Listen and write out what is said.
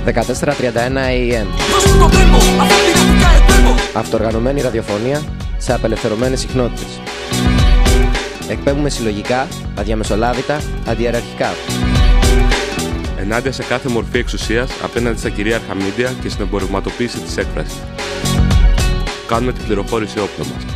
14:31 AM. Αυτοοργανωμένη ραδιοφωνία σε απελευθερωμένες συχνότητες. Εκπέμπουμε συλλογικά, αδιαμεσολάβητα, αντιεραρχικά. Ενάντια σε κάθε μορφή εξουσίας απέναντι στα κυρίαρχα μίντια και στην εμπορευματοποίηση της έκφρασης. Κάνουμε την πληροφόρηση όπλο μας.